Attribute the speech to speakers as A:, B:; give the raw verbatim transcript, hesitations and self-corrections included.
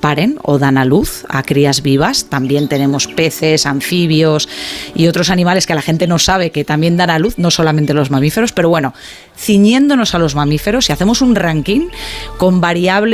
A: paren o dan a luz a crías vivas. También tenemos peces, anfibios y otros animales que la gente no sabe que también dan a luz, no solamente los mamíferos, pero bueno, ciñéndonos a los mamíferos, si hacemos un ranking con variables